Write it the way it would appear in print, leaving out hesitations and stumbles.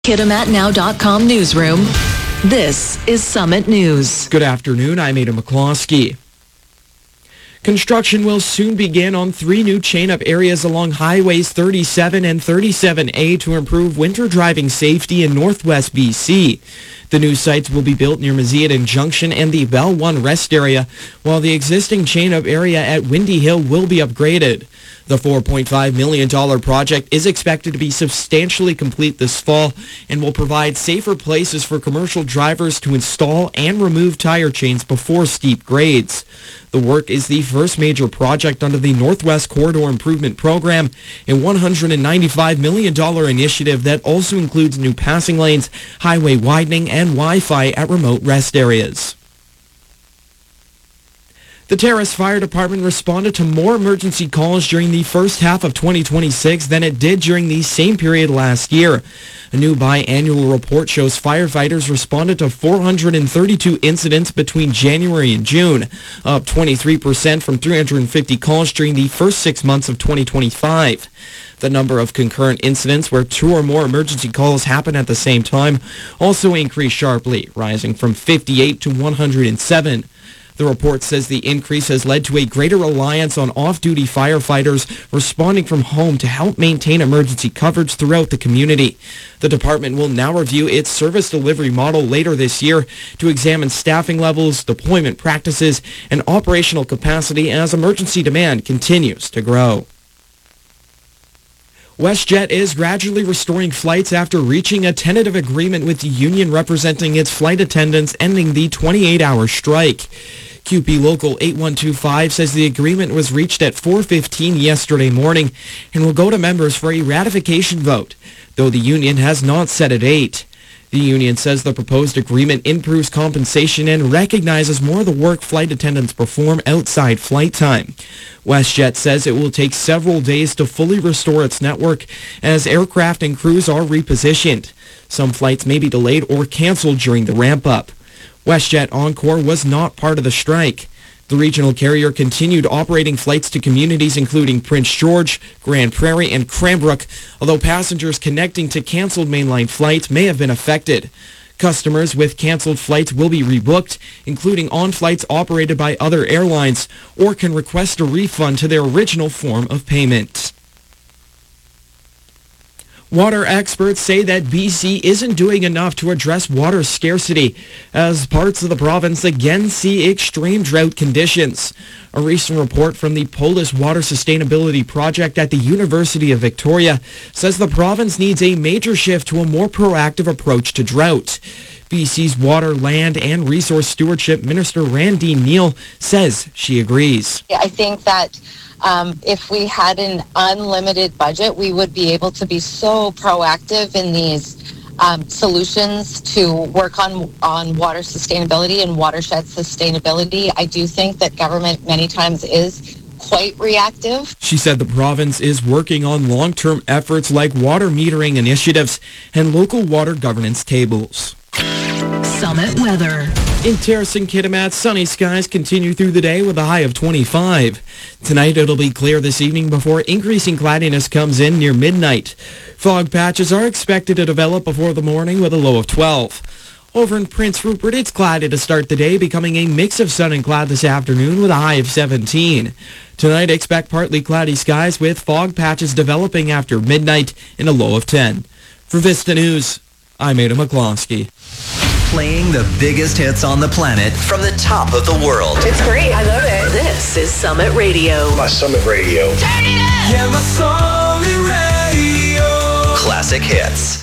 KitimatNow.com newsroom. This is Summit News. Good afternoon, I'm Ada McCloskey. Construction will soon begin on 3 new chain-up areas along Highways 37 and 37A to improve winter driving safety in Northwest BC. The new sites will be built near Maziaden Junction and the Bell 1 rest area, while the existing chain-up area at Windy Hill will be upgraded. The $4.5 million project is expected to be substantially complete this fall and will provide safer places for commercial drivers to install and remove tire chains before steep grades. The work is the first major project under the Northwest Corridor Improvement Program, a $195 million initiative that also includes new passing lanes, highway widening, and Wi-Fi at remote rest areas. The Terrace Fire Department responded to more emergency calls during the first half of 2026 than it did during the same period last year. A new biannual report shows firefighters responded to 432 incidents between January and June, up 23% from 350 calls during the first 6 months of 2025. The number of concurrent incidents where 2 or more emergency calls happen at the same time also increased sharply, rising from 58 to 107. The report says the increase has led to a greater reliance on off-duty firefighters responding from home to help maintain emergency coverage throughout the community. The department will now review its service delivery model later this year to examine staffing levels, deployment practices, and operational capacity as emergency demand continues to grow. WestJet is gradually restoring flights after reaching a tentative agreement with the union representing its flight attendants ending the 28-hour strike. QP Local 8125 says the agreement was reached at 4:15 yesterday morning and will go to members for a ratification vote, though the union has not set a date. The union says the proposed agreement improves compensation and recognizes more of the work flight attendants perform outside flight time. WestJet says it will take several days to fully restore its network as aircraft and crews are repositioned. Some flights may be delayed or canceled during the ramp-up. WestJet Encore was not part of the strike. The regional carrier continued operating flights to communities including Prince George, Grand Prairie, and Cranbrook, although passengers connecting to canceled mainline flights may have been affected. Customers with canceled flights will be rebooked, including on flights operated by other airlines, or can request a refund to their original form of payment. Water experts say that BC isn't doing enough to address water scarcity as parts of the province again see extreme drought conditions. A recent report from the Polis Water Sustainability Project at the University of Victoria says the province needs a major shift to a more proactive approach to drought. BC's Water, Land and Resource Stewardship Minister Randy Neal says she agrees. I think that if we had an unlimited budget, we would be able to be so proactive in these solutions to work on water sustainability and watershed sustainability. I do think that government many times is quite reactive. She said the province is working on long-term efforts like water metering initiatives and local water governance tables. Summit weather. In Terrace and Kitimat, sunny skies continue through the day with a high of 25. Tonight it'll be clear this evening before increasing cloudiness comes in near midnight. Fog patches are expected to develop before the morning with a low of 12. Over in Prince Rupert, it's cloudy to start the day, becoming a mix of sun and cloud this afternoon with a high of 17. Tonight expect partly cloudy skies with fog patches developing after midnight and a low of 10. For Vista News, I'm Ada McCloskey. Playing the biggest hits on the planet from the top of the world. It's great. I love it. This is Summit Radio. My Summit Radio. Turn it up. Yeah, my Summit Radio. Classic hits.